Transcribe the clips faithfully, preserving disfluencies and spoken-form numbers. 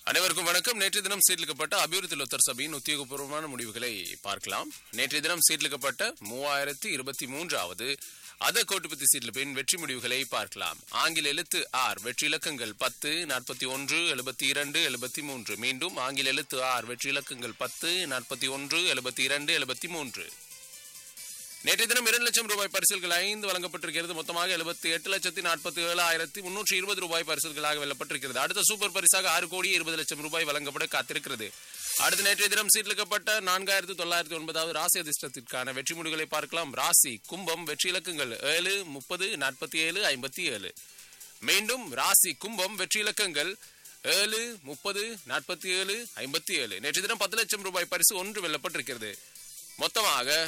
அனைவருக்கும் வணக்கம். நேற்று தினம் சீர்லிக்கப்பட்ட அபிவிருத்தி லொத்தர் சபையின் உத்தியோகபூர்வமான முடிவுகளை பார்க்கலாம். நேற்று தினம் சீர்லிக்கப்பட்ட மூவாயிரத்தி இருபத்தி மூன்றாவது அத கோட்டுப்பத்தி சீட்ல பின் வெற்றி முடிவுகளை பார்க்கலாம். ஆங்கில எழுத்து ஆர் வெற்றி இலக்கங்கள் பத்து, நாற்பத்தி ஒன்று, எழுபத்தி இரண்டு, எழுபத்தி மூன்று. மீண்டும் ஆங்கில எழுத்து ஆர் வெற்றி இலக்கங்கள் பத்து, நாற்பத்தி ஒன்று, எழுபத்தி இரண்டு, எழுபத்தி மூன்று. நேற்றைய தினம் இரண்டு லட்சம் ரூபாய் பரிசுகள் ஐந்து வழங்கப்பட்டிருக்கிறது. மொத்தமாக எழுபத்தி எட்டு லட்சத்தி நாற்பத்தி ஏழாயிரத்தி முன்னூற்றி இருபது ரூபாய் பரிசுகளாக வெல்லப்பட்டிருக்கிறது. அடுத்த சூப்பர் பரிசாக ஆறு கோடி இருபது லட்சம் ரூபாய் வழங்கப்பட காத்திருக்கிறது. அடுத்த நேற்றைய தினம் சீர்லிக்கப்பட்ட நான்காயிரத்தி தொள்ளாயிரத்தி ஒன்பதாவது ராசி அதிர்ஷ்டத்திற்கான வெற்றி முடிவுகளை பார்க்கலாம். ராசி கும்பம் வெற்றி இலக்கங்கள் ஏழு, முப்பது, நாற்பத்தி ஏழு, ஐம்பத்தி ஏழு. மீண்டும் ராசி கும்பம் வெற்றி இலக்கங்கள் ஏழு, முப்பது, நாற்பத்தி ஏழு, ஐம்பத்தி ஏழு. நேற்றைய தினம் பத்து லட்சம் ரூபாய் பரிசு ஒன்று வெல்லப்பட்டிருக்கிறது. மொத்தமாக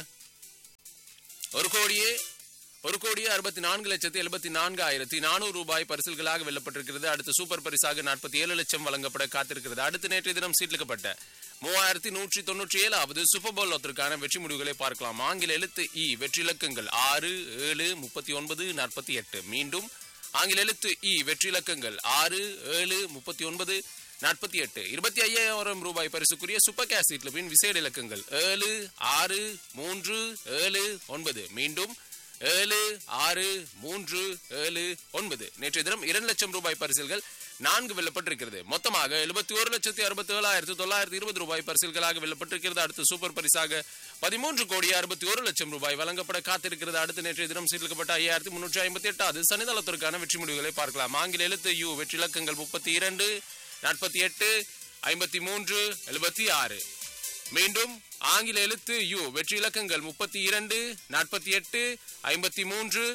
ஒரு கோடியே ஒரு கோடியே அறுபத்தி நான்கு லட்சத்தி எழுபத்தி நான்கு ஆயிரத்தி நானூறு ரூபாய் பரிசுகளாக வெல்லப்பட்டிருக்கிறது. அடுத்த சூப்பர் பரிசாக நாற்பத்தி ஏழு லட்சம் வழங்கப்பட காத்திருக்கிறது. அடுத்த நேற்றைய தினம் சீட்லிக்கப்பட்ட மூவாயிரத்தி நூற்றி தொன்னூற்றி ஏழாவது சூப்பர் பவுல் லொத்தருக்கான வெற்றி முடிவுகளை பார்க்கலாம். ஆங்கில எழுத்து இ வெற்றி இலக்கங்கள் ஆறு, ஏழு, முப்பத்தி ஒன்பது, நாற்பத்தி எட்டு. மீண்டும் ஆங்கில எழுத்து இ வெற்றி இலக்கங்கள் ஆறு, ஏழு, முப்பத்தி ஒன்பது, நாற்பத்தி எட்டு. இருபத்தி ஐயாயிரம் ரூபாய் பரிசுக்குரிய சூப்பர் கேஷ் சீட்ல பின் விசேட இலக்கங்கள் ஏழு, ஆறு, மூன்று, ஏழு, ஒன்பது. மீண்டும் ஏழு, ஆறு, மூன்று, ஏழு, ஒன்பது. நேற்றைய தினம் இரண்டு லட்சம் ரூபாய் பரிசுகள் நான்கு வெல்லப்பட்டிருக்கிறது. மொத்தமாக எழுபத்தி ஒரு லட்சத்தி அறுபத்தி ஏழாயிரத்தி தொள்ளாயிரத்தி இருபது ரூபாய் பரிசுகளாக வெல்லப்பட்டிருக்கிறது. அடுத்த சூப்பர் பரிசாக பதிமூன்று கோடி அறுபத்தி ஒரு லட்சம் ரூபாய் வழங்கப்பட காத்திருக்கிறது. அடுத்த நேற்றைய தினம் சீர்லிக்கப்பட்ட ஐயாயிரத்தி முன்னூற்றி ஐம்பத்தி எட்டாவது சனிதளத்திற்கான வெற்றி முடிவுகளை பார்க்கலாம். ஆங்கில எழுத்து யூ வெற்றி இலக்கங்கள் முப்பத்தி இரண்டு, நாற்பத்தி எட்டு, ஐம்பத்தி மூன்று, எழுபத்தி ஆறு. மீண்டும் ஆங்கில எழுத்து யூ வெற்றி இலக்கங்கள் முப்பத்தி இரண்டு, நாற்பத்தி எட்டு, ஐம்பத்தி மூன்று,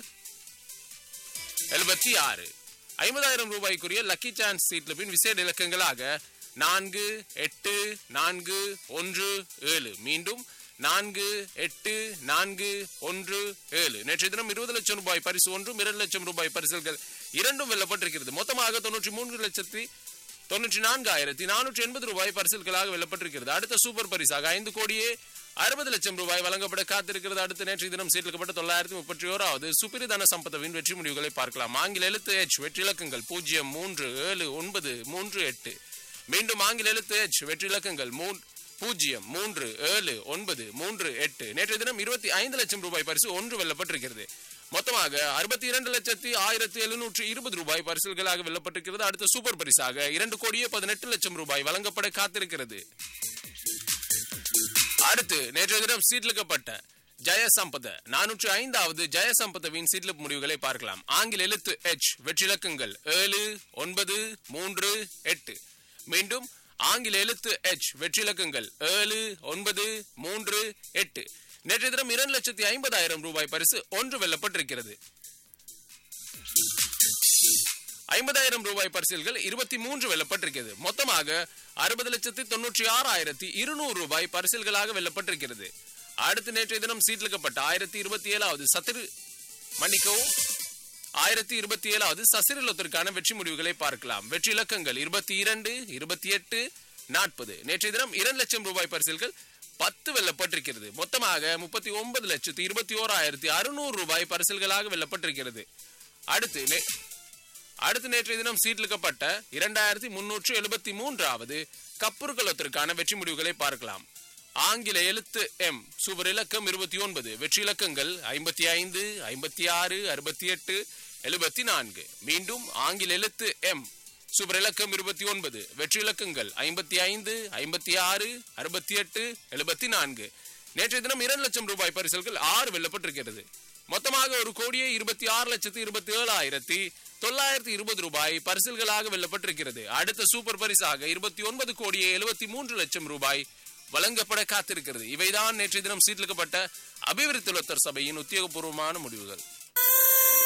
எழுபத்தி ஆறு. ஐம்பதாயிரம் ரூபாய்க்குரிய லக்கி சான்ஸ் சீட்ல பின் விசேட இலக்கங்களாக நான்கு, எட்டு, நான்கு, ஒன்று, ஏழு. மீண்டும் நான்கு, எட்டு, நான்கு, ஒன்று, ஏழு. நேற்றைய தினம் இருபது லட்சம் ரூபாய் பரிசு ஒன்றும் இரண்டு லட்சம் ரூபாய் பரிசுகள் இரண்டும் வெல்லப்பட்டிருக்கிறது. மொத்தமாக தொன்னூற்றி மூன்று லட்சத்தி தொன்னூற்றி நான்காயிரத்தி நானூற்றி எண்பது ரூபாய் பரிசுகளாக வெல்லப்பட்டிருக்கிறது. அடுத்த சூப்பர் பரிசாக ஐந்து கோடியே அறுபது லட்சம் ரூபாய் வழங்கப்பட காத்திருக்கிறது. அடுத்த நேற்றைய தினம் சீர்லிக்கப்பட்ட தொள்ளாயிரத்தி முப்பத்தி ஓராவது சுப்பிரிதன சம்பத்தவின் வெற்றி முடிவுகளை பார்க்கலாம். ஆங்கில எழுத்து எச் வெற்றி இலக்கங்கள் பூஜ்ஜியம், மூன்று, ஏழு, ஒன்பது, மூன்று, எட்டு. மீண்டும் ஆங்கில எழுத்து எச் வெற்றி இலக்கங்கள் பூஜ்ஜியம், மூன்று, ஏழு, ஒன்பது, மூன்று, எட்டு. நேற்றைய தினம் இருபத்தி ஐந்து லட்சம் ரூபாய் பரிசு ஒன்று வெல்லப்பட்டிருக்கிறது. மொத்தமாக அறுபத்தி இரண்டு லட்சத்தி ஆயிரத்தி எழுநூற்றி இருபது ரூபாய் பரிசுகளாக வெல்லப்பட்டிருக்கிறது. அடுத்த சூப்பர் பரிசாக இரண்டு கோடியே பதினெட்டு லட்சம் ரூபாய் வழங்கப்பட காத்திருக்கிறது. அடுத்து நேற்றைய தினம் சீட்லிக்கப்பட்ட ஜெயசம்பத நானூற்றி ஐந்தாவது ஜெயசம்பதவின் சீட்லிப் முடிவுகளை பார்க்கலாம். ஆங்கில எழுத்து எச் வெற்றி இலக்கங்கள் ஏழு, ஒன்பது, மூன்று, எட்டு. மீண்டும் ஆங்கில எழுத்து எச் வெற்றி இலக்கங்கள் ஏழு, ஒன்பது, மூன்று, எட்டு. நேற்றைய தினம் இரண்டு லட்சத்தி ஐம்பதாயிரம் ரூபாய் பரிசு ஒன்று வெல்லப்பட்டிருக்கிறது. ஐம்பதாயிரம் ரூபாய் பரிசுகள் இருபத்தி மூன்று வெல்லப்பட்டிருக்கிறது. மொத்தமாக அறுபது லட்சத்தி தொன்னூற்றி ஆறாயிரத்தி இருநூறு ரூபாய் பரிசுகளாக வெல்லப்பட்டிருக்கிறது. அடுத்து நேற்றைய தினம் சீட்லிக்கப்பட்ட ஆயிரத்தி இருபத்தி ஏழாவது சத்திரு மன்னிக்கவும் ஆயிரத்தி இருபத்தி ஏழாவது சசிரலத்திற்கான வெற்றி முடிவுகளை பார்க்கலாம். வெற்றி இலக்கங்கள் இருபத்தி இரண்டு, இருபத்தி எட்டு, நாற்பது. நேற்றைய தினம் இரண்டு லட்சம் ரூபாய் பரிசுகள் பத்து வெல்லப்பட்டிருக்கிறது. மொத்தமாக முப்பத்தி ஒன்பது லட்சத்தி இருபத்தி ஓராயிரத்தி அறுநூறு ரூபாய் பரிசுகளாக வெல்லப்பட்டிருக்கிறது. அடுத்து அடுத்து நேற்றைய தினம் சீட்லிக்கப்பட்ட இரண்டாயிரத்தி முன்னூற்று எழுபத்தி மூன்றாவது கப்புர்களத்திற்கான வெற்றி முடிவுகளை பார்க்கலாம். ஆங்கில எழுத்து எம் சூப்பர் இலக்கம் இருபத்தி ஒன்பது வெற்றி இலக்கங்கள் ஐம்பத்தி ஐந்து, ஐம்பத்தி ஆறு, அறுபத்தி எட்டு, எழுபத்தி நான்கு. மீண்டும் ஆங்கில எழுத்து எம் சூப்பர் இலக்கம் இருபத்தி ஒன்பது வெற்றி இலக்கங்கள் ஐம்பத்தி ஐந்து, ஐம்பத்தி ஆறு, அறுபத்தி எட்டு, எழுபத்தி நான்கு. நேற்றைய தினம் இரண்டு லட்சம் ரூபாய் பரிசுகள் ஆறு வெல்லப்பட்டிருக்கிறது. மொத்தமாக ஒரு கோடியே இருபத்தி ஆறு லட்சத்தி இருபத்தி ஏழாயிரத்தி தொள்ளாயிரத்தி இருபது ரூபாய் பரிசுகளாக வெல்லப்பட்டிருக்கிறது. அடுத்த சூப்பர் பரிசாக இருபத்தி ஒன்பது கோடியே எழுபத்தி மூன்று லட்சம் ரூபாய் வழங்கப்பட காத்திருக்கிறது. இவைதான் நேற்றைய தினம் சீட்லிக்கப்பட்ட அபிவிருத்தி லொத்தர் சபையின் உத்தியோகபூர்வமான முடிவுகள்.